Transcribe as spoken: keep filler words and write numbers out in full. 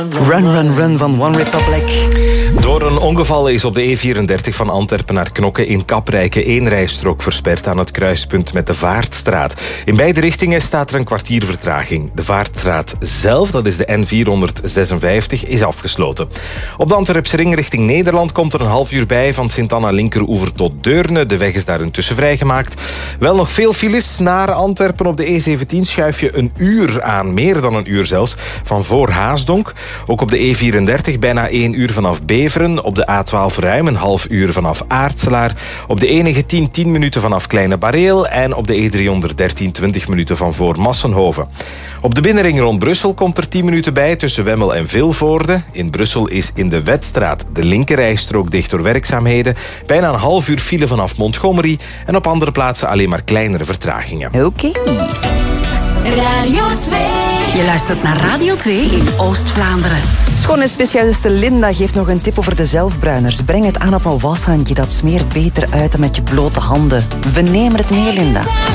Run, run, run van One Republic. Door een ongeval is op de E vierendertig van Antwerpen naar Knokke in Kaprijke één rijstrook versperd aan het kruispunt met de Vaartstraat. In beide richtingen staat er een kwartier vertraging. De Vaartstraat zelf, dat is de N vierhonderdzesenvijftig, is afgesloten. Op de Antwerpse ring richting Nederland komt er een half uur bij van Sint-Anna linkeroever tot Deurne. De weg is daar intussen vrijgemaakt. Wel nog veel files naar Antwerpen. Op de E zeventien schuif je een uur aan, meer dan een uur zelfs, van voor Haasdonk. Ook op de E vierendertig bijna één uur vanaf Beveren. Op de A twaalf ruim een half uur vanaf Aartselaar. Op de E negentien tien minuten vanaf Kleine Bareel. En op de E driehonderddertien twintig minuten van voor Massenhoven. Op de binnenring rond Brussel komt er tien minuten bij tussen Wemmel en Vilvoorde. In Brussel is in de Wetstraat de linkerrijstrook dicht door werkzaamheden. Bijna een half uur file vanaf Montgomery. En op andere plaatsen alleen maar kleinere vertragingen. Oké. Okay. Radio twee. Je luistert naar Radio twee in Oost-Vlaanderen. Schoonheidsspecialiste Linda geeft nog een tip over de zelfbruiners. Breng het aan op een washandje, dat smeert beter uit dan met je blote handen. We nemen het mee, Linda.